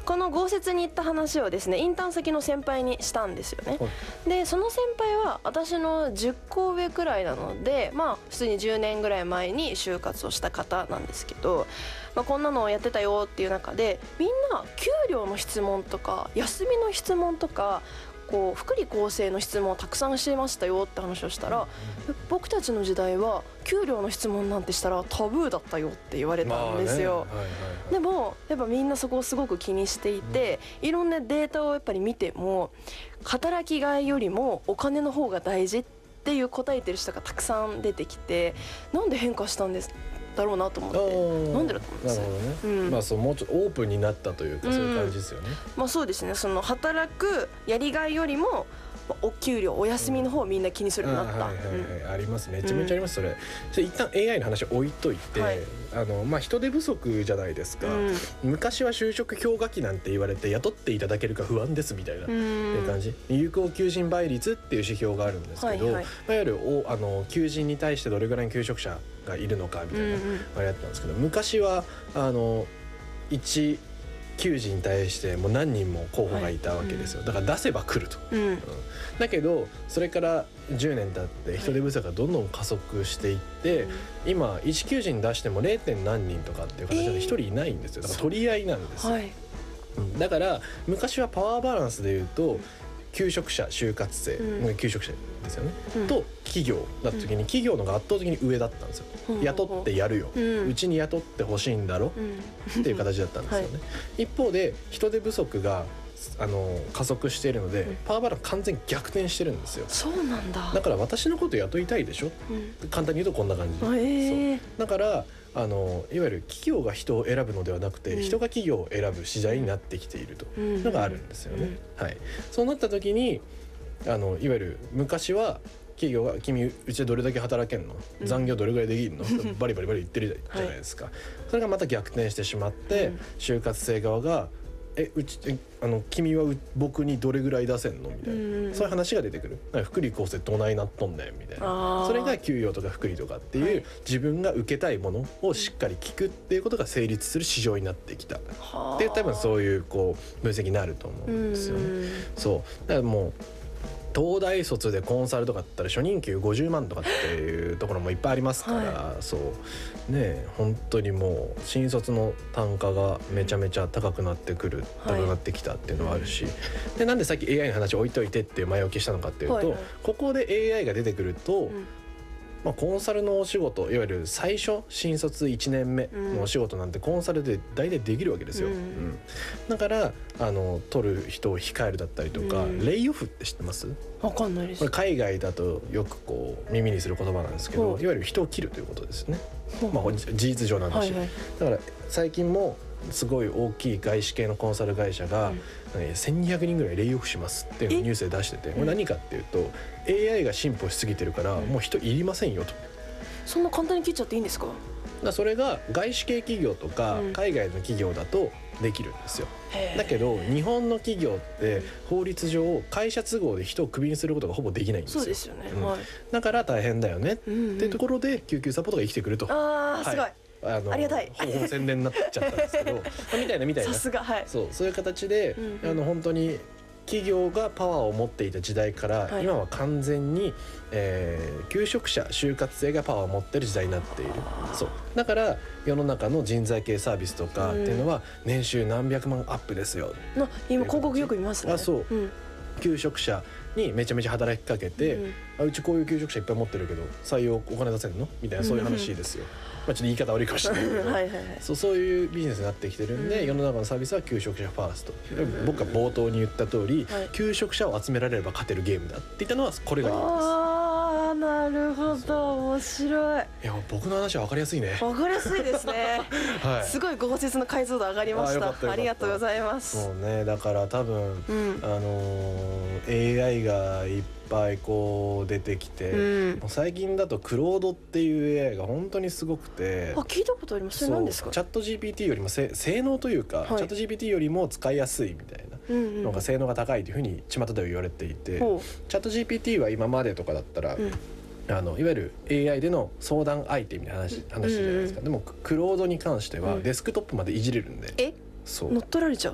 この豪雪に行った話をですねインターン先の先輩にしたんですよね。でその先輩は私の10個上くらいなので、まあ普通に10年ぐらい前に就活をした方なんですけど、こんなのをやってたよっていう中でみんな給料の質問とか休みの質問とかこう福利厚生の質問をたくさんしていましたよって話をしたら、僕たちの時代は給料の質問なんてしたらタブーだったよって言われたんですよ。でもやっぱみんなそこをすごく気にしていて、いろんなデータをやっぱり見ても働きがいよりもお金の方が大事っていう答えてる人がたくさん出てきて、なんで変化したんですだろうなと思って、なんでだと思います？ なるほどね。そうもうちょっとオープンになったというか、そういう感じですよね。 そうですね。その働くやりがいよりもお給料お休みの方をみんな気にするようになった。 あります、めちゃめちゃあります。それ一旦 AI の話置いといて、人手不足じゃないですか。昔は就職氷河期なんて言われて雇っていただけるか不安ですみたいなっていう感じ。有効求人倍率っていう指標があるんですけど、いわゆる求人に対してどれぐらいの求職者がいるのかみたいなあれやったんですけど、昔は1求人に対してもう何人も候補がいたわけですよ。だから出せば来ると。だけどそれから10年経って人手不足がどんどん加速していって、今1求人出しても 0. 何人とかっていう形で1人いないんですよ。だから取り合いなんですよ。だから昔はパワーバランスでいうと求職者就活生、求職者ですよね、と企業だった時に企業のが圧倒的に上だったんですよ。雇ってやるよ、うちに雇ってほしいんだろ、っていう形だったんですよね。一方で人手不足が加速しているので、パワーバランス完全に逆転してるんですよ。 そうなんだ。 だから私のこと雇いたいでしょ、簡単に言うとこんな感じ。そうだからいわゆる企業が人を選ぶのではなくて、人が企業を選ぶ時代になってきているというのがあるんですよね。そうなった時にいわゆる昔は企業が君うちでどれだけ働けんの、残業どれぐらいできるのバリバリバリ言ってるじゃないですか。それがまた逆転してしまって、就活生側が君は僕にどれぐらい出せんのみたいな、そういう話が出てくる。福利厚生どないなっとんねんみたいな。それが給与とか福利とかっていう、自分が受けたいものをしっかり聞くっていうことが成立する市場になってきたっていう、多分そういう分析になると思うんですよね。そうだからもう東大卒でコンサルとかだったら初任給50万とかっていうところもいっぱいありますから、そうね、本当にもう新卒の単価がめちゃめちゃ高くなってきたっていうのはあるし、でなんでさっき AI の話置いといてっていう前置きしたのかっていうと、ここで AI が出てくると、コンサルのお仕事、いわゆる最初新卒1年目のお仕事なんてコンサルで大体できるわけですよ。だから取る人を控えるだったりとか、レイオフって知ってます？ わかんないです。 これ海外だとよく耳にする言葉なんですけど、いわゆる人を切るということですね。事実上なんだし、だから最近もすごい大きい外資系のコンサル会社が、1200人ぐらいレイオフしますっていうニュースで出してて、これ何かっていうと AI が進歩しすぎてるからもう人いりませんよと。 そんな簡単に切っちゃっていいんですか？ それが外資系企業とか海外の企業だとできるんですよ。だけど日本の企業って法律上会社都合で人をクビにすることがほぼできないんですよ。 そうですよね。 だから大変だよねっていうところで救急サポートが生きてくると。 すごい。ありがたい。 ほぼ宣伝になっちゃったんですけどみたいなさすが、 そういう形で、本当に企業がパワーを持っていた時代から、今は完全に、求職者就活生がパワーを持ってる時代になっている。そうだから世の中の人材系サービスとかっていうのは年収何百万アップですよ。 今広告よく見ますね。 求職者にめちゃめちゃ働きかけて、うちこういう求職者いっぱい持ってるけど採用お金出せんのみたいな、そういう話ですよ。ちょっと言い方悪いかもしれないけどそういうビジネスになってきてるんで、世の中のサービスは求職者ファースト。僕が冒頭に言った通り、求職者を集められれば勝てるゲームだって言ったのはこれが理由です。 なるほど、面白い。 いや僕の話は分かりやすいね。 分かりやすいですね。すごい豪雪の解像度上がりました。ありがとうございます。 そうね、だから多分、AI がいっぱい出てきて、最近だとクロードっていう AI が本当にすごくて、 聞いたことあります。それ何ですか？ チャット GPT よりも性能というか、チャット GPT よりも使いやすいみたいなのが性能が高いというふうに巷では言われていて、チャット GPT は今までとかだったら、いわゆる AI での相談相手みたいな話じゃないですか。でもクロードに関してはデスクトップまでいじれるんで、 乗っ取られちゃう。